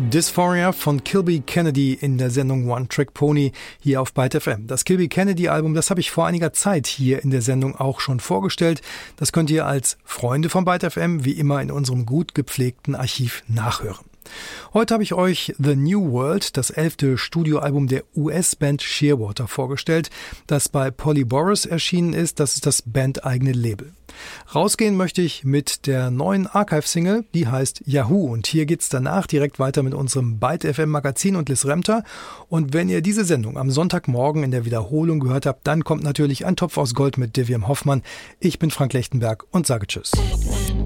Dysphoria von Kilby Kennedy in der Sendung One Track Pony hier auf Byte FM. Das Kilby Kennedy Album, das habe ich vor einiger Zeit hier in der Sendung auch schon vorgestellt. Das könnt ihr als Freunde von Byte FM wie immer in unserem gut gepflegten Archiv nachhören. Heute habe ich euch The New World, das 11. Studioalbum der US-Band Shearwater, vorgestellt, das bei Polyboros erschienen ist. Das ist das bandeigene Label. Rausgehen möchte ich mit der neuen Archive-Single, die heißt Yahoo. Und hier geht's danach direkt weiter mit unserem Byte FM Magazin und Liz Remter. Und wenn ihr diese Sendung am Sonntagmorgen in der Wiederholung gehört habt, dann kommt natürlich ein Topf aus Gold mit Diviem Hoffmann. Ich bin Frank Lechtenberg und sage Tschüss.